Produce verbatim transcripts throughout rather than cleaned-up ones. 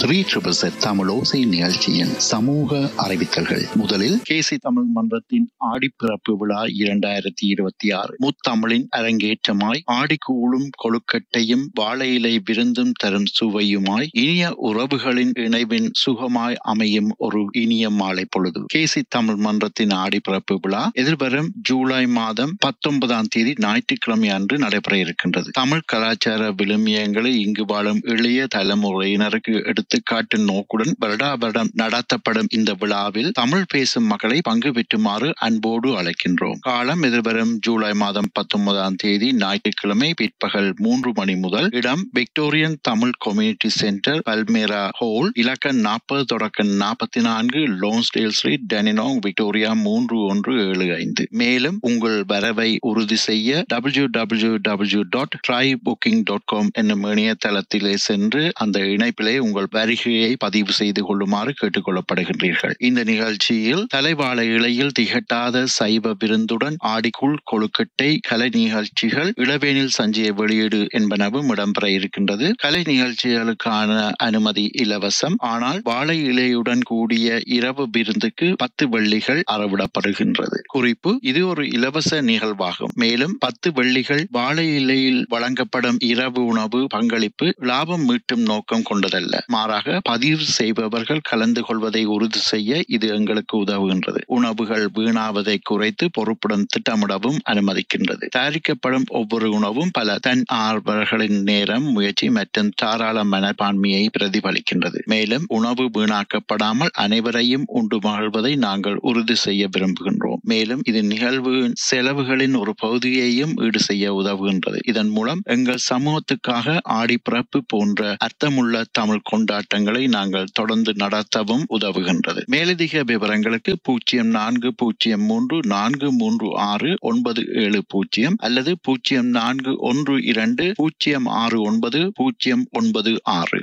Three triple set தமிழோசை நிகழ்ச்சியின் சமூக அறிவித்தல்கள். முதலில் கேசி தமிழ் மன்றத்தின் ஆடிப்பிறப்பு விழா இரண்டாயிரத்தி இருபத்தி ஆறு முத்தமிழின் அரங்கேற்றமாய் ஆடிக்கூழும் கொழுக்கட்டையும் வாழை இலை விருந்தும் தரும் சுவையுமாய் இனிய உறவுகளின் இணைவின் சுகமாய் அமையும் ஒரு இனிய மாலை பொழுது. கேசி தமிழ் மன்றத்தின் ஆடிப்பிறப்பு விழா எதிர்வரும் ஜூலை மாதம் பத்தொன்பதாம் தேதி ஞாயிற்றுக்கிழமை அன்று நடைபெற இருக்கின்றது. தமிழ் கலாச்சார விழுமியங்களை இங்கு வாழும் இளைய தலைமுறையினருக்கு எடுத்துக்காட்டும் நோக்குடன் வருடா வருடம் நடத்தப்படும் இந்த விழாவில் தமிழ் பேசும் மக்களை பங்கு பெற்றுமாறு அன்போடு அழைக்கின்றோம். காலம் எதிர்வரும் ஜூலை மாதம் பத்தொன்பதாம் தேதி ஞாயிற்றுக்கிழமை பிற்பகல் மூன்று மணி முதல். இடம் Victorian Tamil community centre, palmyra whole, இலக்கம் நாற்பது தொடக்கம் நாற்பத்தி நான்கு லோன்ஸ்டேல் ஸ்ட்ரீட், டெனினோங், விக்டோரியா மூன்று ஒன்று ஏழு ஐந்து. மேலும் உங்கள் வரவை உறுதி செய்ய W W W dot try booking dot com என்னும் இணையதளத்திலே சென்று அந்த இணைப்பிலே உங்கள் வருகையை பதிவு செய்து கொள்ளுமாறு கேட்டுக் கொள்ளப்படுகின்றீர்கள். இந்த நிகழ்ச்சியில் தலைவாழை இலையில் திகட்டாத சைவ விருந்துடன் ஆடிக்குள் கொழுக்கட்டை, கலை நிகழ்ச்சிகள், இளவேனில் சஞ்சிய வெளியீடு என்பனவும் இடம்பெற இருக்கின்றது. கலை நிகழ்ச்சிகளுக்கான அனுமதி இலவசம். ஆனால் வாழை இலையுடன் கூடிய இரவு விருந்துக்கு பத்து வெள்ளிகள் அறவிடப்படுகின்றது. குறிப்பு: இது ஒரு இலவச நிகழ்வாகும். மேலும் பத்து வெள்ளிகள் வாழை இலையில் வழங்கப்படும் இரவு உணவு பங்களிப்பு லாபம் மீட்டும் நோக்கம் கொண்டதல்ல. மாறாக பதிவு செய்பவர்கள் கலந்து கொள்வதை உறுதி செய்ய இது எங்களுக்கு உதவுகின்றது. உணவுகள் வீணாவதை குறைத்து பொறுப்புடன் திட்டமிடவும் அனுமதிக்கின்றது. தயாரிக்கப்படும் ஒவ்வொரு உணவும் பல தன் ஆர்வலர்களின் நேரம், முயற்சி மற்றும் தாராள மனப்பான்மையை பிரதிபலிக்கின்றது. மேலும் உணவு வீணாக்கப்படாமல் அனைவரையும் உண்டு மகிழ்வதை நாங்கள் உறுதி செய்ய விரும்புகின்றோம். மேலும் இது நிகழ்வு செலவுகளின் ஒரு பகுதியையும் ஈடு செய்ய உதவுகின்றது. இதன் மூலம் எங்கள் சமூகத்துக்காக ஆடிப்பிறப்பு போன்ற அர்த்தமுள்ள தமிழ் கொண்டாட்டங்களை நாங்கள் தொடர்ந்து நடத்தவும் உதவுகின்றது. மேலதிக விவரங்களுக்கு பூஜ்ஜியம் நான்கு பூஜ்ஜியம் மூன்று நான்கு மூன்று ஆறு ஒன்பது ஏழு பூஜ்ஜியம் அல்லது பூஜ்ஜியம் நான்கு ஒன்று இரண்டு பூஜ்ஜியம் ஆறு ஒன்பது பூஜ்ஜியம் ஒன்பது ஆறு.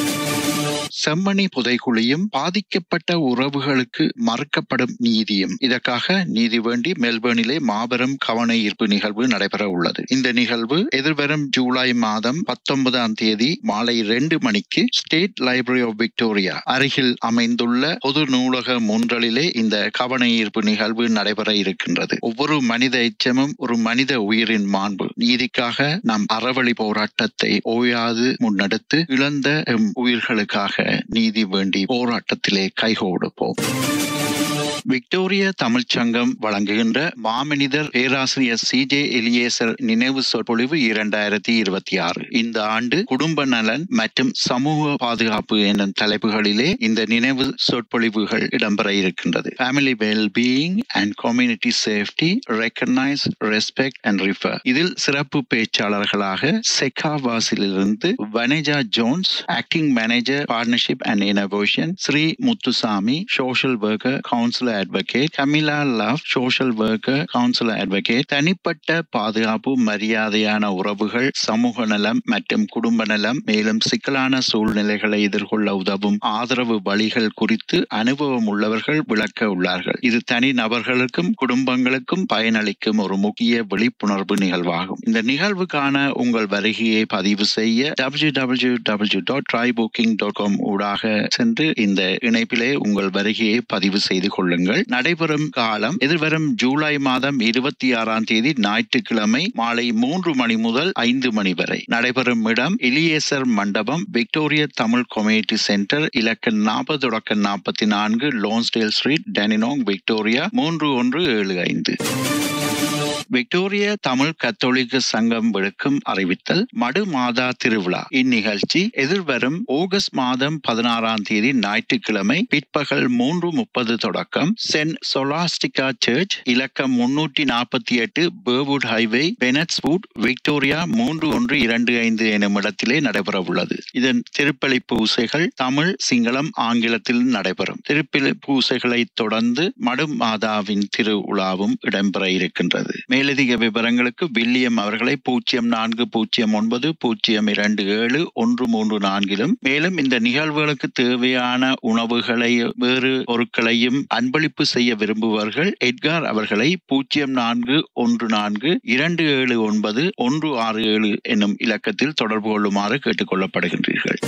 செம்மணி புதைகுழியும் பாதிக்கப்பட்ட உறவுகளுக்கு மறுக்கப்படும் நீதியும். இதற்காக நீதி வேண்டி மெல்பர்னிலே மாபெரும் கவன ஈர்ப்பு நிகழ்வு நடைபெற உள்ளது. இந்த நிகழ்வு எதிர்வரும் ஜூலை மாதம் பத்தொன்பதாம் தேதி மாலை இரண்டு மணிக்கு ஸ்டேட் லைப்ரரி ஆஃப் விக்டோரியா அருகில் அமைந்துள்ள பொது நூலக முன்றலிலே இந்த கவன ஈர்ப்பு நிகழ்வு நடைபெற இருக்கின்றது. ஒவ்வொரு மனித எச்சமும் ஒரு மனித உயிரின் மாண்பு. நீதிக்காக நாம் அறவழி போராட்டத்தை ஓயாது முன்னெடுத்து இழந்த எம் உயிர்களுக்காக நீதி வேண்டி போராட்டத்திலே கைகோடுப்போம். விக்டோரிய தமிழ்ச் சங்கம் வழங்குகின்ற மாமனிதர் பேராசிரியர் சி ஜே எலியேசர் நினைவு சொற்பொழிவு இரண்டாயிரத்தி இருபத்தி ஆறு. இந்த ஆண்டு குடும்ப நலன் மற்றும் சமூக பாதுகாப்பு எனும் தலைப்புகளிலே இந்த நினைவு சொற்பொழிவுகள் இடம்பெற இருக்கின்றது. Family wellbeing and community safety, recognise, respect and refer. இதில் சிறப்பு பேச்சாளர்களாக செக்காவாசிலிருந்து வனேஜா Jones, acting manager partnership and innovation, Sri Muthusamy, social worker councillor advocate, Camilla love, social worker councillor advocate, தனிப்பட்ட பாதுகாப்பு, மரியாதையான உறவுகள், சமூக நலம் மற்றும் குடும்ப நலம், மேலும் சிக்கலான சூழ்நிலைகளை எதிர்கொள்ள உதவும் ஆதரவு வழிகள் குறித்து அனுபவம் உள்ளவர்கள் விளக்க உள்ளார்கள். இது தனி நபர்களுக்கும் குடும்பங்களுக்கும் பயனளிக்கும் ஒரு முக்கிய விழிப்புணர்வு நிகழ்வாகும். இந்த நிகழ்வுக்கான உங்கள் வருகையை பதிவு செய்ய W W W dot try booking dot com ஊடாக சென்று இந்த இணைப்பிலே உங்கள் வருகையை பதிவு செய்து கொள்ளுங்கள். நடைபெறும் காலம் எதிர்வரும் ஜூலை மாதம் இருபத்தி ஆறாம் தேதி ஞாயிற்றுக்கிழமை மாலை மூன்று மணி முதல் ஐந்து மணி வரை. நடைபெறும் இடம் எலியேசர் மண்டபம், விக்டோரிய தமிழ் கம்யூனிட்டி சென்டர், இலக்கம் நாற்பது தொடக்கம் நாற்பத்தி நான்கு லோன்ஸ்டேல் ஸ்ட்ரீட், டெனினோங், விக்டோரியா மூன்று ஒன்று ஏழு ஐந்து. விக்டோரிய தமிழ் கத்தோலிக்க சங்கம் விடுக்கும் அறிவித்தல். மடு மாதா திருவிழா. இந்நிகழ்ச்சி எதிர்வரும் ஆகஸ்ட் மாதம் பதினாறாம் தேதி ஞாயிற்றுக்கிழமை பிற்பகல் மூன்று முப்பது தொடக்கம் சென்ட் சொலாஸ்டிகா சர்ச், இலக்கம் முன்னூற்றி நாற்பத்தி எட்டு பேர்வுட் ஹைவே, பெனட்ஸ்வுட், விக்டோரியா மூன்று ஒன்று இரண்டு ஐந்து எனும் இடத்திலே நடைபெற உள்ளது. இதன் திருப்பலி பூசைகள் தமிழ், சிங்களம், ஆங்கிலத்தில் நடைபெறும். திருப்பலி பூசைகளை தொடர்ந்து மடு மாதாவின் திருவிழாவும் இடம்பெற இருக்கின்றது. மேலதிக விவரங்களுக்கு வில்லியம் அவர்களை பூஜ்ஜியம் நான்கு பூஜ்ஜியம் ஒன்பது பூஜ்ஜியம் இரண்டு ஏழு ஒன்று மூன்று நான்கிலும், மேலும் இந்த நிகழ்வுகளுக்கு தேவையான உணவுகளை வேறு பொருட்களையும் அன்பளி வாக்களிப்பு செய்ய விரும்புபவர்கள் எட்கார் அவர்களை பூஜ்ஜியம் நான்கு ஒன்று நான்கு இரண்டு ஏழு ஒன்பது ஒன்று ஆறு ஏழு என்னும் இலக்கத்தில் தொடர்பு கொள்ளுமாறு கேட்டுக் கொள்ளப்படுகின்றீர்கள்.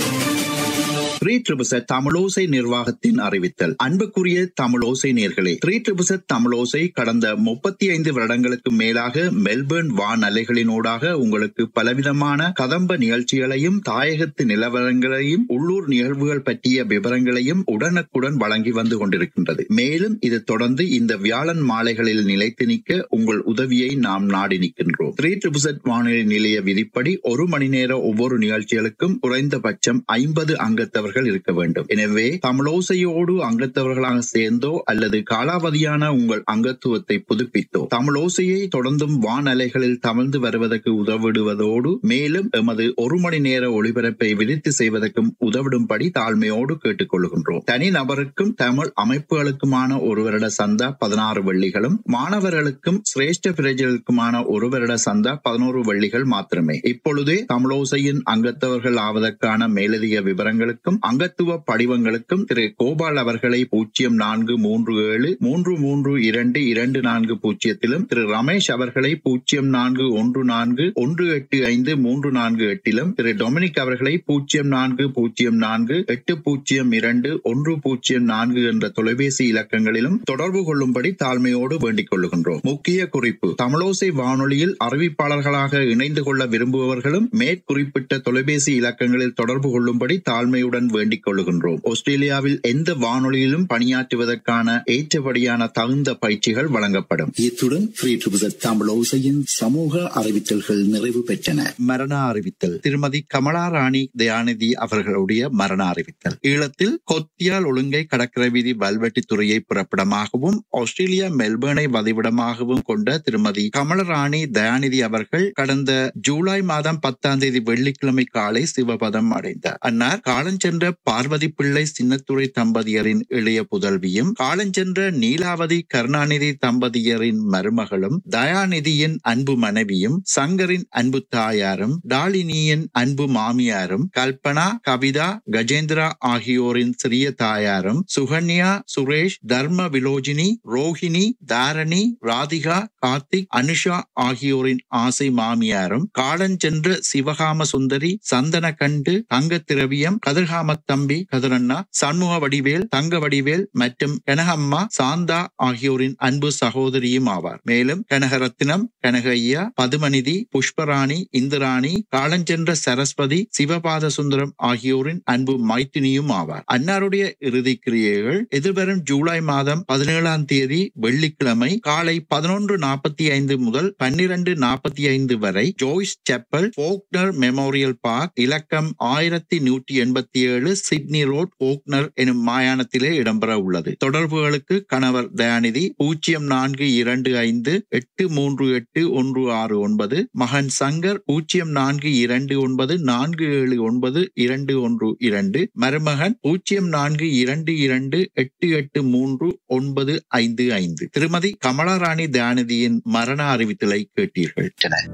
த்ரீ ட்ரிபிள் தமிழோசை நிர்வாகத்தின் அறிவித்தல். அன்புக்குரிய தமிழோசை நேர்களே, த்ரீ ட்ரிபிள் தமிழோசை கடந்த முப்பத்தி ஐந்து வருடங்களுக்கு மேலாக மெல்பர்ன் வான் அலைகளினூடாக உங்களுக்கு பலவிதமான கதம்ப நிகழ்ச்சிகளையும் தாயகத்து நிலவரங்களையும் உள்ளூர் நிகழ்வுகள் பற்றிய விவரங்களையும் உடனுக்குடன் வழங்கி வந்து கொண்டிருக்கின்றது. மேலும் இது தொடர்ந்து இந்த வியாழன் மாலைகளில் நிலைத்து நிற்க உங்கள் உதவியை நாம் நாடி நிற்கின்றோம். த்ரீ ட்ரிபிள் வானொலி நிலைய விதிப்படி ஒரு மணி நேர ஒவ்வொரு நிகழ்ச்சிகளுக்கும் குறைந்தபட்சம் ஐம்பது அங்கத்தவர்கள் இருக்க வேண்டும். எனவே தமிழோசையோடு அங்கத்தவர்களாக சேர்ந்தோ அல்லது காலாவதியான உங்கள் அங்கத்துவத்தை புதுப்பித்தோ தமிழோசையை தொடர்ந்தும் வான் அலைகளில் தவழ்ந்து வருவதற்கு உதவிடுவதோடு மேலும் எமது ஒரு மணி நேர ஒளிபரப்பை விரித்து செய்வதற்கும் உதவிடும்படி தாழ்மையோடு கேட்டுக் கொள்கின்றோம். தனி நபருக்கும் தமிழ் அமைப்புகளுக்குமான ஒரு வருட சந்தா பதினாறு வெள்ளிகளும் மாணவர்களுக்கும் சிரேஷ்ட பிரஜைகளுக்குமான ஒரு வருட சந்தா பதினோரு வெள்ளிகள் மாத்திரமே. இப்பொழுதே தமிழோசையின் அங்கத்தவர்கள் ஆவதற்கான மேலதிக விவரங்களுக்கும் அங்கத்துவ படிவங்களுக்கும் திரு கோபால் அவர்களை பூஜ்ஜியம் நான்கு மூன்று ஏழு மூன்று மூன்று இரண்டு இரண்டு நான்கு பூஜ்ஜியத்திலும் திரு ரமேஷ் அவர்களை பூஜ்ஜியம் நான்கு ஒன்று நான்கு ஒன்று எட்டு ஐந்து மூன்று நான்கு எட்டிலும் திரு டொமினிக் அவர்களை பூஜ்ஜியம் நான்கு பூஜ்ஜியம் நான்கு எட்டு பூஜ்ஜியம் இரண்டு ஒன்று பூஜ்ஜியம் நான்கு என்ற தொலைபேசி இலக்கங்களிலும் தொடர்பு கொள்ளும்படி தாழ்மையோடு வேண்டிக் கொள்ளுகின்றோம். முக்கிய குறிப்பு: தமிழோசை வானொலியில் அறிவிப்பாளர்களாக இணைந்து கொள்ள விரும்புபவர்களும் மேற்குறிப்பிட்ட தொலைபேசி இலக்கங்களில் தொடர்பு கொள்ளும்படி தாழ்மையுடன் வேண்டிக் கொள்ளுகின்றோம். ஆஸ்திரேலியாவில் எந்த வானொலியிலும் பணியாற்றுவதற்கான ஏற்றபடியான தகுந்த பயிற்சிகள் வழங்கப்படும். இத்துடன் தமிழோசையின் சமூக அறிவித்தல்கள் நிறைவு பெற்றன. மரண அறிவித்தல். திருமதி கமலா ராணி தயாநிதி அவர்களுடைய மரண அறிவித்தல். ஈழத்தில் கொத்தியால் ஒழுங்கை கடற்கரை வீதி வல்வெட்டித்துறையை புறப்படமாகவும் ஆஸ்திரேலியா மெல்பர்னை வதிவிடமாகவும் கொண்ட திருமதி கமலராணி தயாநிதி அவர்கள் கடந்த ஜூலை மாதம் பத்தாம் தேதி வெள்ளிக்கிழமை காலை சிவபதம் அடைந்தார். அன்னார் காலஞ்சென்ற பார்வதி பிள்ளை சின்னத்துறை தம்பதியரின் இளைய புதல்வியும் காலஞ்சென்ற நீலாவதி கருணாநிதி தம்பதியரின் மருமகளும் தயாநிதியின் அன்பு மனைவியும் சங்கரின் அன்பு தாயாரும் டாலினியின் அன்பு மாமியாரும் கல்பனா கவிதா கஜேந்திரா ஆகியோரின் சிறிய தாயாரும் சுகன்யா சுரேஷ் தர்ம விலோஜினி ரோஹிணி தாரணி ராதிகா கார்த்திக் அனுஷா ஆகியோரின் ஆசை மாமியாரும் காலஞ்சென்ற சிவகாம சுந்தரி சந்தனகண்டு தங்க திரவியம் கதிர்காம தம்பி கதிரண்ணா சண்முக வடிவேல் தங்க வடிவேல் மற்றும் கனகம்மா சாந்தா ஆகியோரின் அன்பு சகோதரியும் ஆவார். மேலும் கனகரத்தினம் கனகையா பதுமநிதி புஷ்பராணி இந்திராணி காலஞ்சென்ற சரஸ்வதி சிவபாத சுந்தரம் ஆகியோரின் அன்பு மைத்தினியும் ஆவார். அன்னாருடைய இறுதி கிரியைகள் எதிர்வரும் ஜூலை மாதம் பதினேழாம் தேதி வெள்ளிக்கிழமை காலை பதினொன்று நாற்பத்தி ஐந்து முதல் பன்னிரண்டு நாற்பத்தி ஐந்து வரை ஜோய்ஸ் செப்பல் போக்னர் மெமோரியல் பார்க் இலக்கம் ஆயிரத்தி நூற்றி எண்பத்தி ஏழு சிட்னி ரோட் போக்னர் எனும் மாயாணத்திலே இடம்பெற உள்ளது. தொடர்புகளுக்கு கணவர் தயாநிதி பூஜ்ஜியம் நான்கு இரண்டு ஐந்து எட்டு மூன்று எட்டு ஒன்று ஆறு ஒன்பது, மகன் சங்கர் பூஜ்ஜியம் நான்கு இரண்டு ஒன்பது நான்கு ஏழு ஒன்பது இரண்டு ஒன்று இரண்டு, மருமகன் பூஜ்ஜியம் நான்கு இரண்டு இரண்டு எட்டு எட்டு மூன்று ஒன்பது ஐந்து ஐந்து. திருமதி கமலாராணி தயாநிதியின் மரண அறிவித்தலை கேட்டீர்கள்.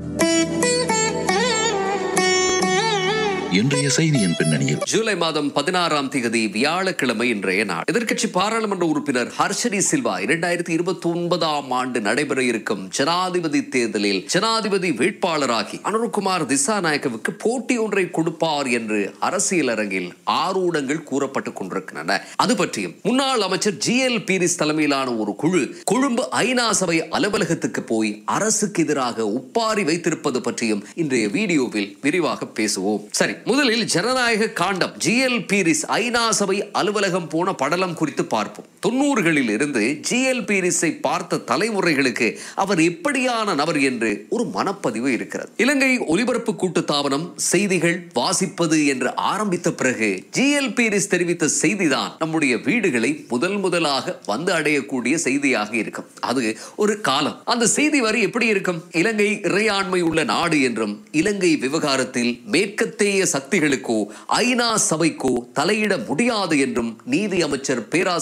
இன்றைய செய்தியின் பின்னணியில் ஜூலை மாதம் பதினாறாம் தேதி வியாழக்கிழமை இன்றைய நாள் எதிர்க்கட்சி பாராளுமன்ற உறுப்பினர் ஹர்ஷடி சில்வா இரண்டாயிரத்தி இருபத்தி ஒன்பதாம் ஆண்டு நடைபெற இருக்கும் ஜனாதிபதி தேர்தலில் ஜனாதிபதி வேட்பாளராகி அனுருகுமார் திசாநாயக்கவுக்கு போட்டி ஒன்றை கொடுப்பார் என்று அரசியல் அரங்கில் ஆரூடங்கள் கூறப்பட்டுக் கொண்டிருக்கின்றன. அது பற்றியும் முன்னாள் அமைச்சர் ஜி எல் பீரிஸ் தலைமையிலான ஒரு குழு கொழும்பு ஐநா சபை அலுவலகத்துக்கு போய் அரசுக்கு எதிராக ஒப்பாரி வைத்திருப்பது பற்றியும் இன்றைய வீடியோவில் விரிவாக பேசுவோம். சரி, முதலில் ஜனநாயக காண்டம் ஜி எல் பீரிஸ் ஐநா சபை அலுவலகம் போன படலம் குறித்து பார்ப்போம். தொண்ணூறுகளில் இருந்து ஜி எல் பீரிஸை பார்த்த தலைமுறைகளுக்கு அவர் எப்படியான நபர் என்று ஒரு மனப்பதிவு இருக்கிறது. இலங்கை ஒலிபரப்பு கூட்டுத்தாபனம் செய்திகள் வாசிப்பது என்று ஆரம்பித்த பிறகு ஜி எல் பீரிஸ் தெரிவித்த செய்திதான் நம்முடைய வீடுகளை முதல் முதலாக வந்து அடையக்கூடிய செய்தியாக இருக்கும். அது ஒரு காலம். அந்த செய்தி வரி எப்படி இருக்கும்? இலங்கை இறையாண்மை உள்ள நாடு என்றும் இலங்கை விவகாரத்தில் மேற்கத்தேய சக்திகளுக்கோ ஐநா சபைக்கோ தலையிட முடியாது என்றும் நீதி அமைச்சர் பேராசிரியர்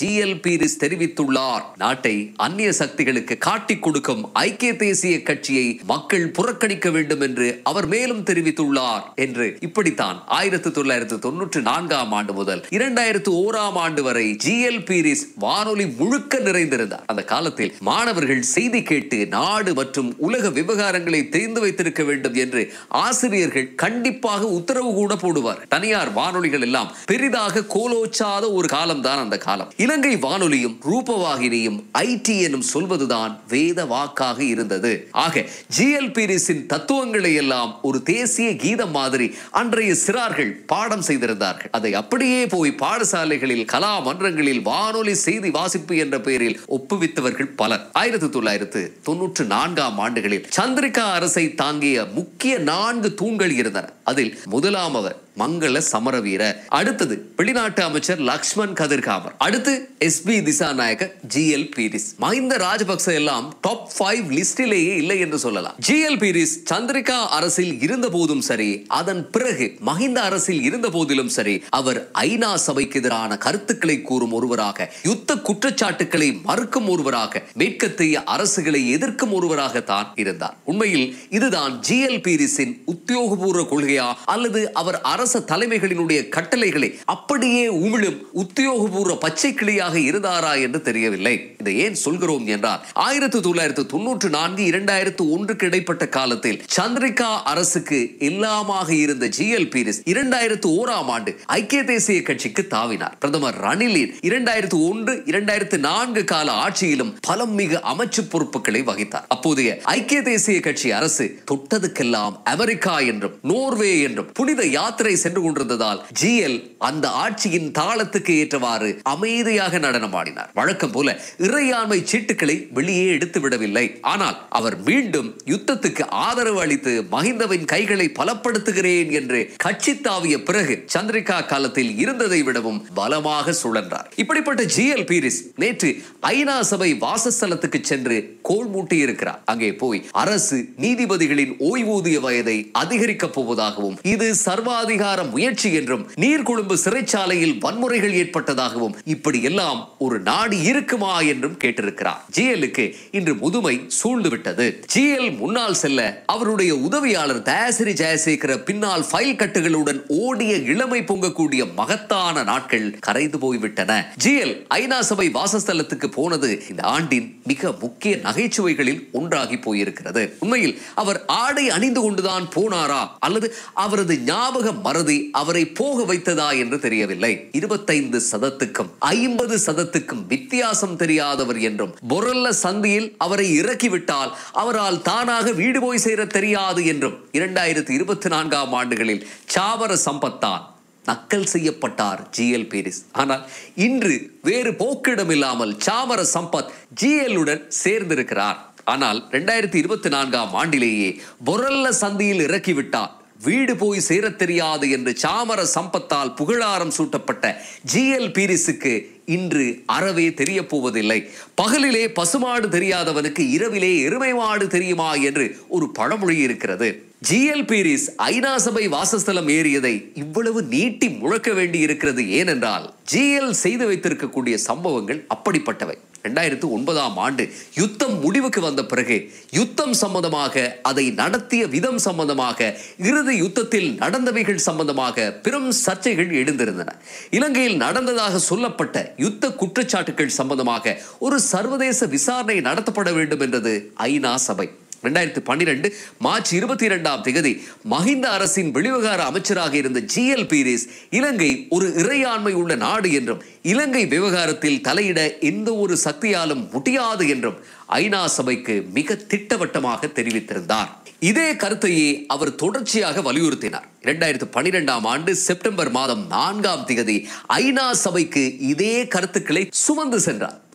ஜி எல் பீரிஸ் தெரிவித்துள்ளார். நாட்டை அந்நிய சக்திகளுக்கு காட்டிக் கொடுக்கும் ஐக்கிய தேசிய கட்சியை மக்கள் புறக்கணிக்க வேண்டும் என்று அவர் மேலும் தெரிவித்துள்ளார் என்று இப்படித்தான் ஆயிரத்தி தொள்ளாயிரத்தி தொன்னூற்றி நான்காம் ஆண்டு முதல் இரண்டாயிரத்து ஓராம் ஆண்டு வரை ஜி எல் பீரிஸ் வானொலி முழுக்க நிறைந்திருந்தார். அந்த காலத்தில் மாணவர்கள் செய்தி கேட்டு நாடு மற்றும் உலக விவகாரங்களை தெரிந்து வைத்திருக்க வேண்டும் என்று ஆசிரியர்கள் கண்டிப்பாக உத்தரவு கூட போடுவார். தனியார் வானொலிகள் எல்லாம் பெரிதாக கோலோச்சாத ஒரு காலம் தான் அந்த காலம். இலங்கை வானொலியும் ரூபவாகினியும் ஐடி எனும் சொல்வதுதான் வேத வாக்காக இருந்தது. ஆக ஜி எல் பீரிஸின் தத்துவங்களை எல்லாம் ஒரு தேசிய கீதம் மாதிரி அன்றைய சிறார்கள் பாடம் செய்திருந்தார்கள். அதை அப்படியே போய் பாடசாலைகளில் கலா மன்றங்களில் வானொலி செய்தி வாசிப்பு என்ற பெயரில் ஒப்புவித்தவர்கள் பலர். ஆயிரத்தி தொள்ளாயிரத்து தொன்னூற்று நான்காம் ஆண்டுகளில் சந்திரிகா அரசை தாங்கிய முக்கிய நான்கு தூண்கள் இருந்தன. அதில் முதலாம் அவர் மங்கள சமரவீர, அடுத்தது வெளிநாட்டு அமைச்சர் லக்ஷ்மண் கதிர்காமர், அடுத்து S B Dissanayake, G L Peiris. Mahinda Rajapaksa எல்லாம் டாப் ஃபைவ் லிஸ்டிலேயே இல்லை என்று சொல்லலாம். ஜி எல் பீரிஸ் சந்திரிகா அரசில் இருந்த போதும் சரி, அதன் பிறகு மஹிந்த அரசில் இருந்த போதிலும் சரி, அவர் ஐநா சபைக்கு எதிரான கருத்துக்களை கூறும் ஒருவராக, யுத்த குற்றச்சாட்டுக்களை மறுக்கும் ஒருவராக, மேற்கத்திய அரசுகளை எதிர்க்கும் ஒருவராகத்தான் இருந்தார். உண்மையில் இதுதான் ஜி எல் பீரிஸின் உத்தியோகபூர்வ கொள்கையா அல்லது அவர் அரச தலைமைகளினுடைய கட்டளைகளை அப்படியே உமிழும் உத்தியோகபூர்வ பச்சை கிளியாக இருந்தாரா என்று தெரியவில்லை. இதை ஏன் சொல்கிறோம் என்றால், ஆயிரத்தி தொள்ளாயிரத்தி தொன்னூற்று நான்கு இரண்டாயிரத்து ஒன்றுக்கு இடைப்பட்ட காலத்தில் சந்திரிகா அரசுக்கு எல்லாமாக இருந்த ஜி எல் பீரிஸ் இரண்டாயிரத்து ஓராம் ஆண்டு ஐக்கிய தேசிய கட்சிக்கு தாவினார். பிரதமர் ரணிலின் இரண்டாயிரத்து ஒன்று இரண்டாயிரத்து நான்கு கால ஆட்சியிலும் பலம் மிகு அமைச்சு பொறுப்புகளை வகித்தார். அப்போதைய ஐக்கிய தேசிய கட்சி அரசு தொட்டதுக்கெல்லாம் அமெரிக்கா என்றும் நோர்வே என்றும் புனித யாத்திரை சென்று கொண்டிருந்ததால் ஜி எல் அந்த ஆட்சியின் தாளத்துக்கு ஏற்றவாறு அமைதியாக நடனமாடினார். வழக்கம் போல இறையாண்மை சீட்டுகளை வெளியே எடுத்து விடவில்லை. ஆனால் அவர் மீண்டும் யுத்தத்துக்கு ஆதரவு அளித்து மஹிந்தவின் கைகளை பலப்படுத்துகிறேன் என்று கட்சி தாவிய பிறகு சந்திரிகா காலத்தில் இருந்ததை விடவும் பலமாக சுழன்றார். இப்படிப்பட்ட ஜி எல் பீரிஸ் நேற்று ஐநா சபை வாசஸ்தலத்துக்கு சென்று கோல் மூட்டி இருக்கிறார். அங்கே போய் அரசு நீதிபதிகளின் ஓய்வூதிய வயதை அதிகரிக்கப் போவதாகவும், இது சர்வாதிகார முயற்சி என்றும், நீர்கொழும்பு சிறைச்சாலையில் வன்முறைகள் ஏற்பட்டதாகவும், இப்படி எல்லாம் ஒரு நாடு இருக்குமா என்றும் கேட்டிருக்கிறார். ஜி எல்லுக்கு இன்று முதுமை சூழ்ந்து விட்டது. ஜி எல் முன்னால் செல்ல அவருடைய உதவியாளர் தயாசிரி ஜெயசேகர பின்னால் ஃபைல் கட்டுகளுடன் ஓடிய இளமை பொங்கக்கூடிய மகத்தான நாட்கள் கரைந்து போய்விட்டன. ஜி எல் ஐநா சபை வாசஸ்தலத்துக்கு போனது இந்த ஆண்டின் மிக முக்கிய நகைச்சுவைகளில் ஒன்றாகி போயிருக்கிறது. உண்மையில் அவர் ஆடை அணிந்து கொண்டுதான் போனாரா அல்லது அவரது ஞாபக மறதி அவரை போக வைத்ததா என்று தெரியவில்லை. இருபத்தைந்து சதத்துக்கும் ஐம்பது சதத்துக்கும் வித்தியாசம் தெரியாதவர் என்றும், பொரல்ல சந்தியில் அவரை இறக்கிவிட்டால் அவரால் தானாக வீடு போய் சேர தெரியாது என்றும் இரண்டாயிரத்தி இருபத்தி நான்காம் ஆண்டுகளில் சாவர சம்பத்தான் நக்கல் செய்யப்பட்டார் ஜி எல் பீரிஸ். ஆனால் இன்று வேறு போக்கிடம் இல்லாமல் சாமர சம்பத் ஜி எல் உடன் சேர்ந்திருக்கிறார். ஆனால் இரண்டாயிரத்தி இருபத்தி நான்காம் ஆண்டிலேயே பொரல்ல சந்தியில் இறக்கிவிட்டார், வீடு போய் சேர தெரியாது என்று சாமர சம்பத்தால் புகழாரம் சூட்டப்பட்ட ஜி எல் பீரிஸுக்கு இன்று அறவே தெரிய போவதில்லை. பகலிலே பசுமாடு தெரியாதவனுக்கு இரவிலே எருமை மாடு தெரியுமா என்று ஒரு பழமொழி இருக்கிறது. ஜி எல் பீரிஸ் ஐநா சபை வாசஸ்தலம் ஏறியதை இவ்வளவு நீட்டி முழக்க வேண்டி இருக்கிறது ஏனென்றால், ஜி எல் செய்து வைத்திருக்கக்கூடிய சம்பவங்கள் அப்படிப்பட்டவை. இரண்டாயிரத்து ஒன்பதாம் ஆண்டு யுத்தம் முடிவுக்கு வந்த பிறகு யுத்தம் சம்பந்தமாக, அதை நடத்திய விதம் சம்பந்தமாக, இறுதி யுத்தத்தில் நடந்தவைகள் சம்பந்தமாக பெரும் சர்ச்சைகள் எழுந்திருந்தன. இலங்கையில் நடந்ததாக சொல்லப்பட்ட யுத்த குற்றச்சாட்டுகள் சம்பந்தமாக ஒரு சர்வதேச விசாரணை நடத்தப்பட வேண்டும் என்றது ஐநா சபை. இரண்டாயிரத்தி பன்னிரண்டு மார்ச் இருபத்தி இரண்டாம் தேதி மஹிந்த அரசின் வெளிவிவகார அமைச்சராக இருந்த ஜி எல் பீரிஸ் இலங்கை ஒரு இறையாண்மை உள்ள நாடு என்றும், இலங்கை விவகாரத்தில் தலையிட எந்த ஒரு சக்தியாலும் முடியாது என்றும் ஐநா சபைக்கு மிக திட்டவட்டமாக தெரிவித்திருந்தார். இதே கருத்தையே அவர் தொடர்ச்சியாக வலியுறுத்தினார். இரண்டாயிரத்தி பன்னிரெண்டாம் ஆண்டு செப்டம்பர் மாதம் நான்காம் தேதி ஐநா சபைக்கு இதே கருத்துக்களை சுமந்து சென்றார்.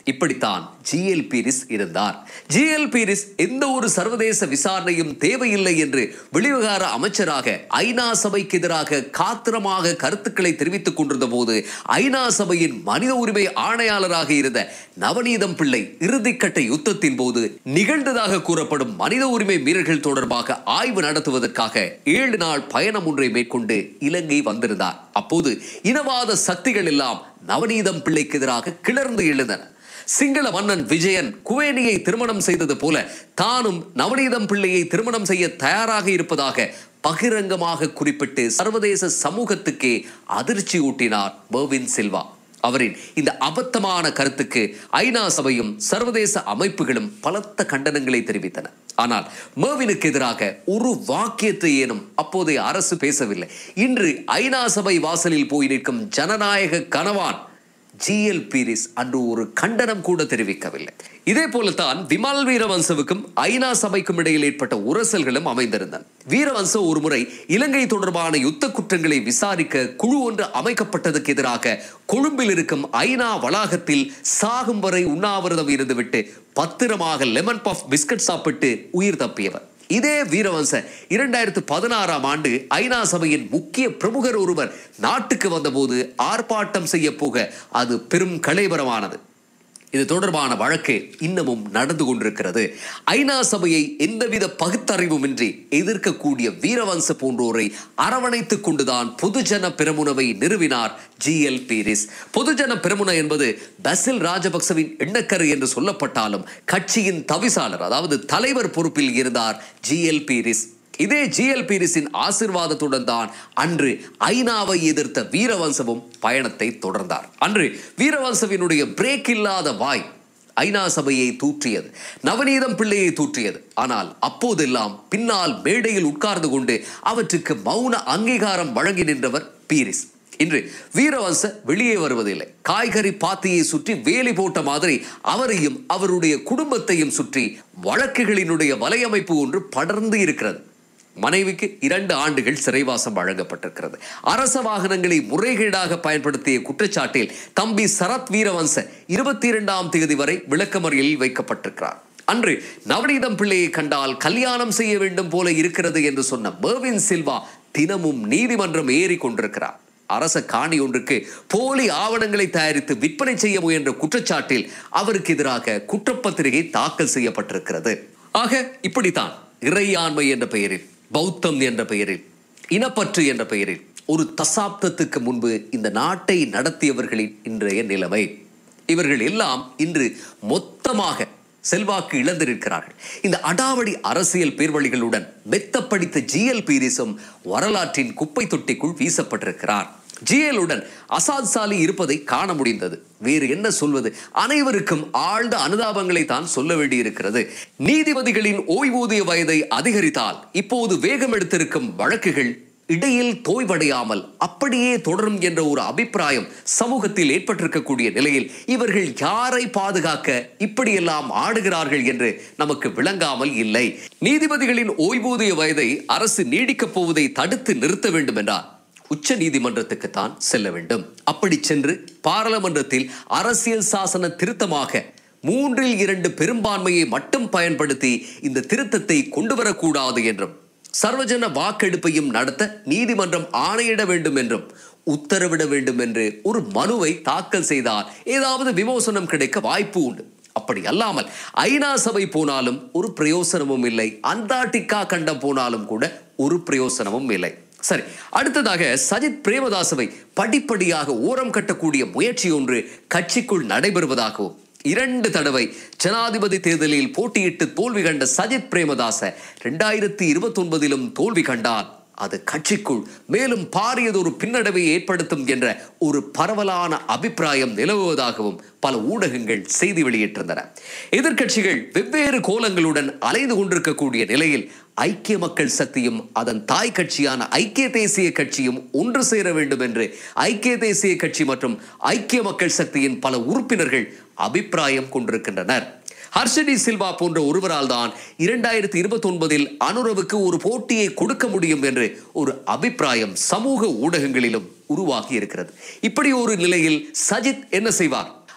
இப்படித்தான் ஜி எல் பீரிஸ் இருந்தார். ஜி எல் பீரிஸ் எந்த ஒரு சர்வதேச விசாரணையும் தேவையில்லை என்று வெளிவிவகார அமைச்சராக ஐநா சபைக்கு எதிராக காத்திரமாக கருத்துக்களை தெரிவித்துக் கொண்டிருந்த போது ஐநா சபையின் மனித உரிமை ஆணையாளராக இருந்த நவநீதம் பிள்ளை இறுதிக்கட்ட யுத்தத்தின் போது நிகழ்ந்ததாக கூறப்படும் மனித உரிமை மீறல்கள் தொடர்பாக ஆய்வு நடத்துவதற்காக ஏழு நாள் பயணம் ஒன்றை மேற்கொண்டு இலங்கை வந்திருந்தார். அப்போது இனவாத சக்திகள் எல்லாம் நவநீதம் பிள்ளைக்கு எதிராக கிளர்ந்து எழுந்தன. சிங்கள மன்னன் விஜயன் குவேனியை திருமணம் செய்தது போல தானும் நவநீதம் பிள்ளையை திருமணம் செய்ய தயாராக இருப்பதாக பகிரங்கமாக குறிப்பிட்டு சர்வதேச சமூகத்துக்கே அதிர்ச்சி ஊட்டினார் மெர்வின் சில்வா. அவரின் இந்த அபத்தமான கருத்துக்கு ஐநா சபையும் சர்வதேச அமைப்புகளும் பலத்த கண்டனங்களை தெரிவித்தன. ஆனால் மெர்வினுக்கு எதிராக ஒரு வாக்கியத்தை ஏனும் அப்போதைய அரசு பேசவில்லை. இன்று ஐநா சபை வாசலில் போய் நிற்கும் ஜனநாயக கனவான் ஜி எல் பீரிஸ் அன்று ஒரு கண்டனம் கூட தெரிவிக்கவில்லை. இதே போலத்தான் விமல் வீரவன்சவுக்கும் ஐநா சபைக்கும் இடையில் ஏற்பட்ட உரசல்களும் அமைந்திருந்தன. வீரவன்ச ஒருமுறை இலங்கை தொடர்பான யுத்த குற்றங்களை விசாரிக்க குழு ஒன்று அமைக்கப்பட்டதுக்கு எதிராக கொழும்பில் இருக்கும் ஐநா வளாகத்தில் சாகும் வரை உண்ணாவிரதம் இருந்துவிட்டு பத்திரமாக லெமன் பஃப் பிஸ்கட் சாப்பிட்டு உயிர் தப்பியவர். இதே வீரவன்ச இரண்டாயிரத்து பதினாறாம் ஆண்டு ஐநா சபையின் முக்கிய பிரமுகர் ஒருவர் நாட்டுக்கு வந்தபோது ஆர்ப்பாட்டம் செய்ய போக அது பெரும் கலைபரமானது. இது தொடர்பான வழக்கு இன்னமும் நடந்து கொண்டிருக்கிறது. ஐநா சபையை எந்தவித பகுத்தறிவுமின்றி எதிர்க்கக்கூடிய வீரவன்ச போன்றோரை அரவணைத்துக் கொண்டுதான் பொதுஜன பெரமுனவை நிறுவினார் ஜி எல் பீரிஸ். பொதுஜன பெரமுன என்பது பசில் ராஜபக்சவின் எண்ணக்கரு என்று சொல்லப்பட்டாலும் கட்சியின் தவிசாளர் அதாவது தலைவர் பொறுப்பில் இருந்தார் ஜி எல் பீரிஸ். இதே ஜி எல் பீரிஸின் ஆசீர்வாதத்துடன் தான் அன்று ஐநாவை எதிர்த்த வீரவன்சவும் பயணத்தை தொடர்ந்தார். அன்று வீரவன்சவினுடைய பிரேக் இல்லாத வாய் ஐநா சபையை தூற்றியது, நவநீதம் பிள்ளையை தூற்றியது. ஆனால் அப்போதெல்லாம் பின்னால் மேடையில் உட்கார்ந்து கொண்டு அவற்றுக்கு மௌன அங்கீகாரம் வழங்கி நின்றவர் பீரிஸ். இன்று வீரவன்ச வெளியே வருவதில்லை. காய்கறி பாத்தியை சுற்றி வேலி போட்ட மாதிரி அவரையும் அவருடைய குடும்பத்தையும் சுற்றி வழக்குகளினுடைய வலையமைப்பு ஒன்று படர்ந்து இருக்கிறது. மனைவிக்கு இரண்டு ஆண்டுகள் சிறைவாசம் வழங்கப்பட்டிருக்கிறது. அரச வாகனங்களை முறைகேடாக பயன்படுத்திய குற்றச்சாட்டில் தம்பி சரத் வீரவன்ச இருபத்தி இரண்டாம் தேதி வரை விளக்கமறியலில் வைக்கப்பட்டிருக்கிறார். அன்று நவநீதம் பிள்ளையை கண்டால் கல்யாணம் செய்ய வேண்டும் போல இருக்கிறது என்று சொன்ன மெர்வின் சில்வா தினமும் நீதிமன்றம் ஏறி கொண்டிருக்கிறார். அரச காணி ஒன்றுக்கு போலி ஆவணங்களை தயாரித்து விற்பனை செய்ய முயன்ற குற்றச்சாட்டில் அவருக்கு எதிராக குற்றப்பத்திரிகை தாக்கல் செய்யப்பட்டிருக்கிறது. ஆக இப்படித்தான் இறையாண்மை என்ற பெயரில், பௌத்தம் என்ற பெயரில், இனப்பற்று என்ற பெயரில் ஒரு தசாப்தத்துக்கு முன்பு இந்த நாட்டை நடத்தியவர்களின் இன்றைய நிலைமை. இவர்கள் எல்லாம் இன்று மொத்தமாக செல்வாக்கு இழந்திருக்கிறார்கள். இந்த அடாவடி அரசியல் பேர்வழிகளுடன் மெத்தப்படித்த ஜி எல் பீரிஸும் வரலாற்றின் குப்பை தொட்டிக்குள் வீசப்பட்டிருக்கிறார். ஜி எல்லுடன் அசாத் சாலி இருப்பதை காண முடிந்தது. வேறு என்ன சொல்வது? அனைவருக்கும் ஆழ்ந்த அனுதாபங்களை தான் சொல்ல வேண்டியிருக்கிறது. நீதிபதிகளின் ஓய்வூதிய வயதை அதிகரித்தால் இப்போது வேகம் எடுத்திருக்கும் வழக்குகள் இடையில் தோய்வடையாமல் அப்படியே தொடரும் என்ற ஒரு அபிப்பிராயம் சமூகத்தில் ஏற்பட்டிருக்கக்கூடிய நிலையில் இவர்கள் யாரை பாதுகாக்க இப்படியெல்லாம் ஆடுகிறார்கள் என்று நமக்கு விளங்காமல் இல்லை. நீதிபதிகளின் ஓய்வூதிய வயதை அரசு நீடிக்கப் போவதை தடுத்து நிறுத்த வேண்டும் என்றால் உச்ச நீதிமன்றத்துக்கு தான் செல்ல வேண்டும். அப்படி சென்று பாராளுமன்றத்தில் அரசியல் சாசன திருத்தமாக மூன்றில் இரண்டு பெரும்பான்மையை மட்டும் பயன்படுத்தி இந்த திருத்தத்தை கொண்டு வரக்கூடாது என்றும் சர்வஜன வாக்கெடுப்பையும் நடத்த நீதிமன்றம் ஆணையிட வேண்டும் என்றும் உத்தரவிட வேண்டும் என்று ஒரு மனுவை தாக்கல் செய்தால் ஏதாவது விமோசனம் கிடைக்க வாய்ப்பு உண்டு. அப்படி அல்லாமல் ஐநா சபை போனாலும் ஒரு பிரயோசனமும் இல்லை, அண்டார்டிகா கண்டம் போனாலும் கூட ஒரு பிரயோசனமும் இல்லை. சரி, அடுத்ததாக சஜித் பிரேமதாசவை படிப்படியாக ஓரம் கட்டக்கூடிய முயற்சி ஒன்று கட்சிக்குள் நடைபெறுவதாகவும் இரண்டு தடவை ஜனாதிபதி தேர்தலில் போட்டியிட்டு தோல்வி கண்ட சஜித் பிரேமதாச இரண்டாயிரத்தி இருபத்தி ஒன்பதிலும் தோல்வி கண்டால் அது கட்சிக்குள் மேலும் பாரியதொரு பின்னடைவை ஏற்படுத்தும் என்ற ஒரு பரவலான அபிப்பிராயம் நிலவுவதாகவும் பல ஊடகங்கள் செய்தி வெளியிட்டிருந்தன. எதிர்க்கட்சிகள் வெவ்வேறு கோலங்களுடன் அலைந்து கொண்டிருக்கக்கூடிய நிலையில் ஐக்கிய மக்கள் சக்தியும் அதன் தாய் கட்சியான ஐக்கிய தேசிய கட்சியும் ஒன்று சேர வேண்டும் என்று ஐக்கிய தேசிய கட்சி மற்றும் ஐக்கிய மக்கள் சக்தியின் பல உறுப்பினர்கள் அபிப்பிராயம் கொண்டிருக்கின்றனர். ஹர்ஷடி சில்வா போன்ற ஒருவரால் தான் இரண்டாயிரத்தி இருபத்தி ஒன்பதில் அனுரவுக்கு ஒரு போட்டியை கொடுக்க முடியும் என்று ஒரு அபிப்பிராயம் சமூக ஊடகங்களிலும் உருவாகி இருக்கிறது. இப்படி ஒரு நிலையில் சஜித் என்ன செய்வார்?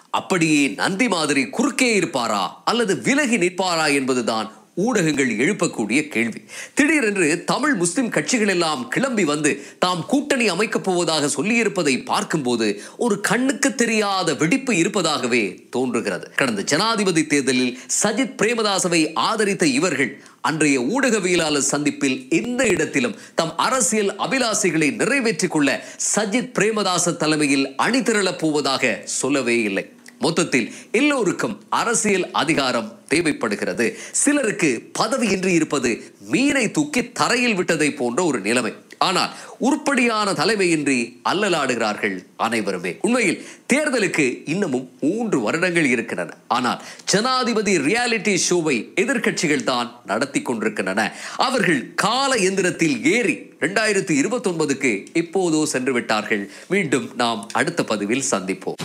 அப்படியே நந்தி மாதிரி குறுக்கே இருப்பாரா அல்லது விலகி நிற்பாரா என்பதுதான் ஊடகங்கள் எழுப்பக்கூடிய கேள்வி. திடீரென்று தமிழ் முஸ்லிம் கட்சிகள் எல்லாம் கிளம்பி வந்து தாம் கூட்டணி அமைக்கப் போவதாக சொல்லியிருப்பதை பார்க்கும்போது ஒரு கண்ணுக்கு தெரியாத வெடிப்பு இருப்பதாகவே தோன்றுகிறது. கடந்த ஜனாதிபதி தேர்தலில் சஜித் பிரேமதாசவை ஆதரித்த இவர்கள் அன்றைய ஊடகவியலாளர் சந்திப்பில் எந்த இடத்திலும் தம் அரசியல் அபிலாசைகளை நிறைவேற்றிக் கொள்ள சஜித் பிரேமதாச தலைமையில் அணிதிரளப் போவதாக சொல்லவே இல்லை. மொத்தத்தில் எல்லோருக்கும் அரசியல் அதிகாரம் தேவைப்படுகிறது. சிலருக்கு பதவியின்றி இருப்பது மீனை தூக்கி தரையில் விட்டதை போன்ற ஒரு நிலைமை. ஆனால் உருப்படியான தலைமையின்றி அல்லலாடுகிறார்கள் அனைவருமே. உண்மையில் தேர்தலுக்கு இன்னமும் மூன்று வருடங்கள் இருக்கின்றன. ஆனால் ஜனாதிபதி ரியாலிட்டி ஷோவை எதிர்கட்சிகள் தான் நடத்தி கொண்டிருக்கின்றன. அவர்கள் கால எந்திரத்தில் ஏறி இரண்டாயிரத்தி இருபத்தி ஒன்பதுக்கு எப்போதோ சென்று விட்டார்கள். மீண்டும் நாம் அடுத்த பதிவில் சந்திப்போம்.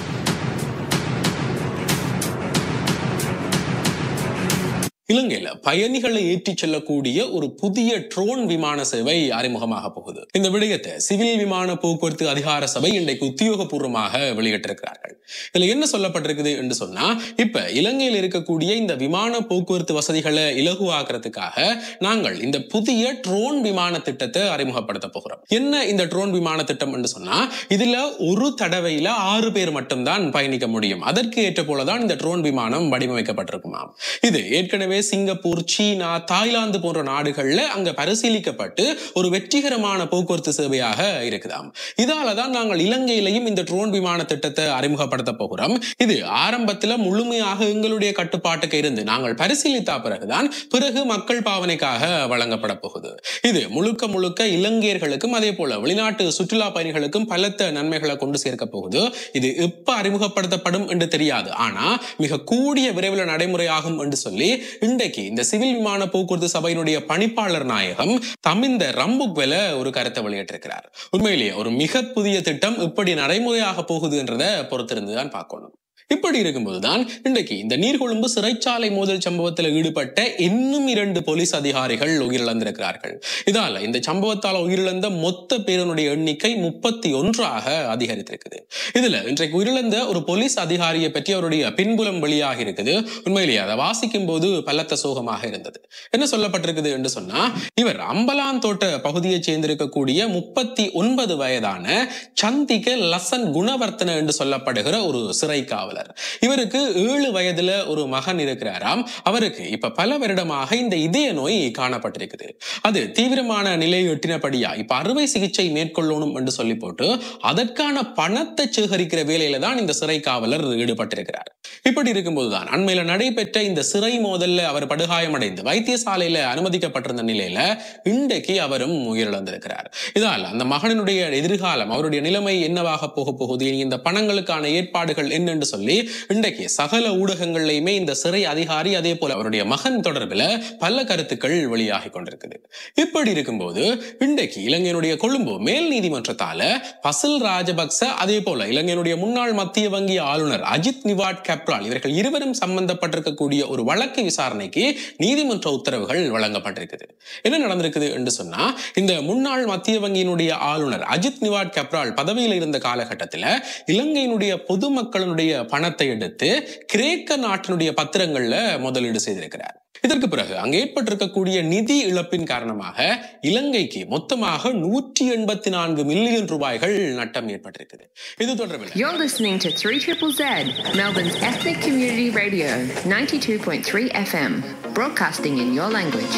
இலங்கையில பயணிகளை ஏற்றிச் செல்லக்கூடிய ஒரு புதிய ட்ரோன் விமான சேவை அறிமுகமாக போகுது. இந்த விடயத்தை சிவில் விமான போக்குவரத்து அதிகார சபை இன்றைக்கு உத்தியோகபூர்வமாக வெளியிட்டிருக்கிறார்கள். இதுல என்ன சொல்லப்பட்டிருக்குது என்று சொன்னா, இப்ப இலங்கையில் இருக்கக்கூடிய இந்த விமான போக்குவரத்து வசதிகளை இலகுவாக்குறதுக்காக நாங்கள் இந்த புதிய ட்ரோன் விமான திட்டத்தை அறிமுகப்படுத்த போகிறோம். என்ன இந்த ட்ரோன் விமான திட்டம் என்று சொன்னா, இதுல ஒரு தடவையில ஆறு பேர் மட்டும்தான் பயணிக்க முடியும். அதற்கு ஏற்ற போலதான் இந்த ட்ரோன் விமானம் வடிவமைக்கப்பட்டிருக்குமாம். இது ஏற்கனவே சிங்கப்பூர், சீனா, தாய்லாந்து போன்ற நாடுகள்ல அங்க பரிசீலிக்கப்பட்டு ஒரு வெற்றிகரமான போக்குவரத்து சேவையாக இருக்குதாம். இதாலதான் நாங்கள் இலங்கையிலையும் இந்த ட்ரோன் விமான திட்டத்தை அறிமுகப்படுத்த போகிறோம். இது ஆரம்பத்துல முழுமையாக எங்களுடைய கட்டுப்பாட்டுக்கு இருந்து நாங்கள் பரிசீலித்த பிறகுதான் பிறகு மக்கள் பாவனைக்காக வழங்கப்பட போகுது. இது முழுக்க முழுக்க இலங்கையர்களுக்கும் அதே போல வெளிநாட்டு சுற்றுலா பயணிகளுக்கும் பலத்த நன்மைகளை கொண்டு சேர்க்க போகுது. இது எப்ப அறிமுகப்படுத்தப்படும் என்று தெரியாது. ஆனா மிக கூடிய விரைவில் நடைமுறையாகும் என்று சொல்லி இன்றைக்கு இந்த சிவில் விமான போக்குவரத்து சபையினுடைய பணிப்பாளர் நாயகம் தமிந்த ரம்புக்வெல ஒரு கருத்தை வெளியிட்டிருக்கிறார். உண்மையிலேயே ஒரு மிக புதிய திட்டம் இப்படி நடைமுறையாக போகுது என்றதை பொறுத்திருந்துதான் பார்க்கணும். இப்படி இருக்கும்போதுதான் இன்றைக்கு இந்த நீர்கொழும்பு சிறைச்சாலை மோதல் சம்பவத்தில் ஈடுபட்ட இன்னும் இரண்டு போலீஸ் அதிகாரிகள் உயிரிழந்திருக்கிறார்கள். இதால இந்த சம்பவத்தால் உயிரிழந்த மொத்த பேருடைய எண்ணிக்கை முப்பத்தி ஒன்றாக அதிகரித்திருக்குது. இதுல இன்றைக்கு உயிரிழந்த ஒரு போலீஸ் அதிகாரியை பற்றி அவருடைய பின்புலம் வெளியாக இருக்குது. உண்மையிலேயே அதை வாசிக்கும் போது பலத்த சோகமாக இருந்தது. என்ன சொல்லப்பட்டிருக்குது என்று சொன்னா, இவர் அம்பலான் தோட்ட பகுதியை சேர்ந்திருக்கக்கூடிய முப்பத்தி ஒன்பது வயதான சந்திக லசன் குணவர்த்தன என்று சொல்லப்படுகிற ஒரு சிறை காவலர். இவருக்கு ஏழு வயதுல ஒரு மகன் இருக்கிறாராம். அவருக்கு இப்ப பல வருடமாக இந்த இதய நோய் காணப்பட்டிருக்குது. அது தீவிரமான நிலையை எட்டினபடியா இப்ப அறுவை சிகிச்சை மேற்கொள்ளணும் என்று சொல்லி போட்டு அதற்கான பணத்தை சேகரிக்கிற வேலையில தான் இந்த சிறை காவலர் ஈடுபட்டிருக்கிறார். இப்படி இருக்கும்போதுதான் அண்மையில நடைபெற்ற இந்த சிறை மோதல்ல அவர் படுகாயமடைந்து வைத்தியசாலையில அனுமதிக்கப்பட்டிருந்த நிலையில இன்றைக்கு அவரும் உயிரிழந்திருக்கிறார். இதால் அந்த மகனினுடைய எதிர்காலம், அவருடைய நிலைமை என்னவாக போக போகுது, இந்த பணங்களுக்கான ஏற்பாடுகள் என்னென்று சொல்லி இன்றைக்கு சகல ஊடகங்கள்லையுமே இந்த சிறை அதிகாரி அதே போல அவருடைய மகன் தொடர்பில் பல கருத்துக்கள் வெளியாகி கொண்டிருக்குது. இப்படி இருக்கும்போது இன்றைக்கு இலங்கையினுடைய கொழும்பு மேல் நீதிமன்றத்தால பசில் ராஜபக்ச அதே போல இலங்கையினுடைய முன்னாள் மத்திய வங்கி ஆளுநர் அஜித் நிவாட் கப்ரால் இவர்கள் இருவரும் சம்பந்தப்பட்டிருக்கக்கூடிய ஒரு வழக்கு விசாரணைக்கு நீதிமன்ற உத்தரவுகள் வழங்கப்பட்டிருக்குது. என்ன நடந்திருக்குது என்று சொன்னா, இந்த முன்னாள் மத்திய வங்கியினுடைய ஆளுநர் அஜித் நிவாட் கப்ரால் பதவியில் இருந்த காலகட்டத்தில் இலங்கையினுடைய பொதுமக்களுடைய பணத்தை எடுத்து கிரேக்க நாட்டினுடைய பத்திரங்கள்ல முதலீடு செய்திருக்கிறார். இதற்கு பிறகு அங்கு ஏற்பட்டிருக்கக்கூடிய நிதி இழப்பின் காரணமாக இலங்கைக்கு மொத்தமாக நூற்றி எண்பத்தி நான்கு மில்லியன் ரூபாய்கள் நட்டம் ஏற்பட்டிருக்குது. இது தொடர்பில் You're listening to three Z Z Z, Melbourne's ethnic community radio, ninety-two point three F M, broadcasting in your language.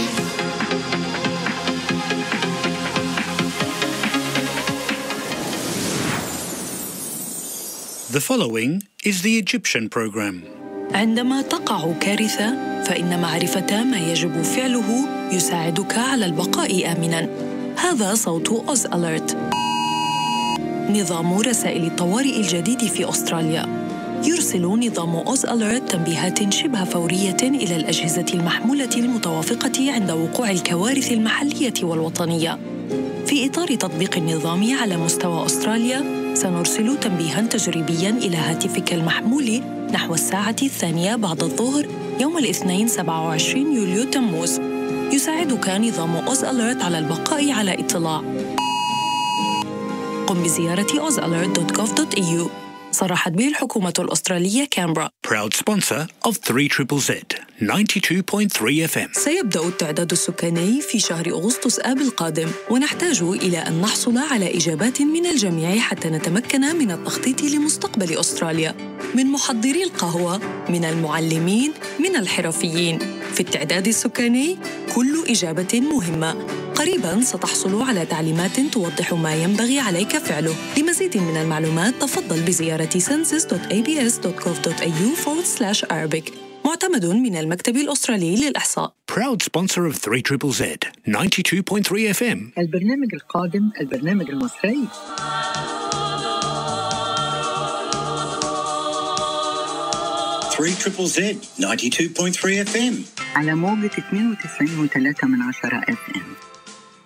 The following is the Egyptian program. عندما تقع كارثة فإن معرفة ما يجب فعله يساعدك على البقاء آمناً. هذا صوت أوز أليرت، نظام رسائل الطوارئ الجديد في أستراليا. يرسل نظام أوز أليرت تنبيهات شبه فورية إلى الأجهزة المحمولة المتوافقة عند وقوع الكوارث المحلية والوطنية. في إطار تطبيق النظام على مستوى أستراليا، سنرسل تنبيهاً تجريبياً إلى هاتفك المحمول نحو الساعة الثانية بعد الظهر يوم الاثنين سبعة وعشرين يوليو تموز. يساعدك نظام أوز أليرت على البقاء على اطلاع. قم بزيارة أوز أليرت دوت جوف دوت إي يو. صرحت به الحكومة الأسترالية كامبرا. Proud sponsor of three Z Z Z, ninety-two point three F M. سيبدأ التعداد السكاني في شهر أغسطس آب القادم، ونحتاج إلى أن نحصل على إجابات من الجميع حتى نتمكن من التخطيط لمستقبل أستراليا، من محضري القهوة، من المعلمين، من الحرفيين. في التعداد السكاني كل إجابة مهمة. قريباً ستحصل على تعليمات توضح ما ينبغي عليك فعله. لمزيد من المعلومات تفضل بزيارة census dot a b s dot gov dot a u forward slash arabic. معتمد من المكتب الأسترالي للإحصاء. Proud sponsor of three Z Z Z, ninety-two point three F M. البرنامج القادم البرنامج المصري. three Z Z Z, ninety-two point three F M. على موجة اثنين وتسعين فاصلة ثلاثة من عشرة إف إم.